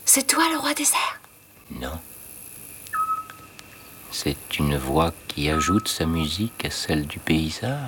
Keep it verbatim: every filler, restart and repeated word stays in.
C'est toi le roi des airs? Non. C'est une voix qui ajoute sa musique à celle du paysage.